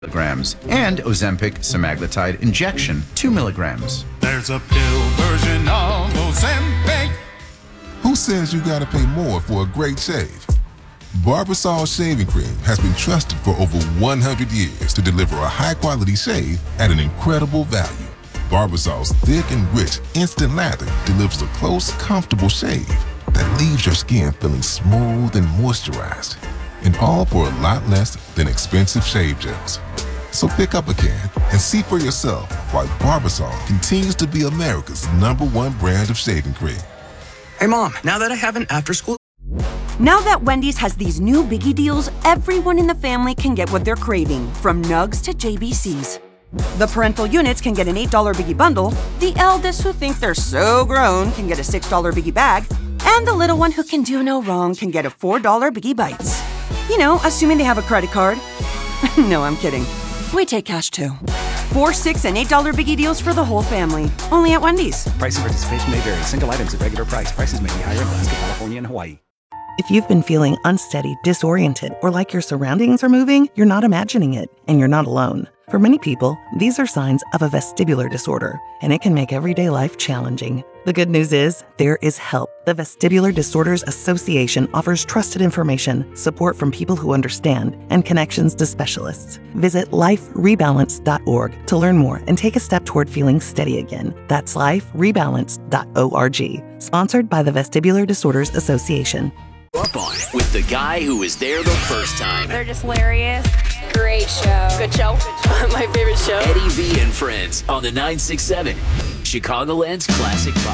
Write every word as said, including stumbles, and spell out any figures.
milligrams, and Ozempic semaglutide injection, two milligrams. There's a pill version of Ozempic. Who says you gotta pay more for a great shave? Barbasol Shaving Cream has been trusted for over one hundred years to deliver a high-quality shave at an incredible value. Barbasol's thick and rich instant lather delivers a close, comfortable shave that leaves your skin feeling smooth and moisturized, and all for a lot less than expensive shave gels. So pick up a can and see for yourself why Barbasol continues to be America's number one brand of shaving cream. Hey Mom, now that I have an after-school... Now that Wendy's has these new biggie deals, everyone in the family can get what they're craving, from Nugs to J B Cs. The parental units can get an eight dollar biggie bundle, the eldest who think they're so grown can get a six dollar biggie bag, and the little one who can do no wrong can get a four dollar biggie bites. You know, assuming they have a credit card. No, I'm kidding. We take cash too. Four, six, and eight dollar biggie deals for the whole family. Only at Wendy's. Price and participation may vary. Single items at regular price. Prices may be higher in Alaska, California, and Hawaii. If you've been feeling unsteady, disoriented, or like your surroundings are moving, you're not imagining it, and you're not alone. For many people, these are signs of a vestibular disorder, and it can make everyday life challenging. The good news is, there is help. The Vestibular Disorders Association offers trusted information, support from people who understand, and connections to specialists. Visit life rebalance dot org to learn more and take a step toward feeling steady again. That's life rebalance dot org. Sponsored by the Vestibular Disorders Association. Up on it with the guy who was there the first time. They're just hilarious. Great show. Good show. My favorite show. Eddie V and Friends on the nine six seven. Chicagoland's classic.